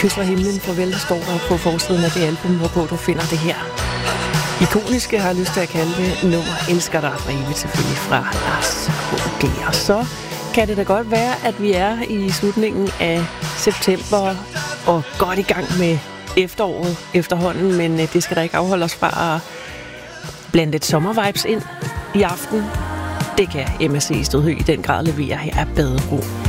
Kys fra himlen, farvel, står der på forsiden af det album, hvorpå du finder det her ikoniske, har jeg lyst til at kalde det, nummer Elsker dig for evigt, selvfølgelig fra Lars H.G. Og så kan det da godt være, at vi er i slutningen af september og godt i gang med efteråret efterhånden, men det skal da ikke afholde os fra at blande lidt sommervibes ind i aften. Det kan MSC Stødhø i den grad levere. Her er Badebro.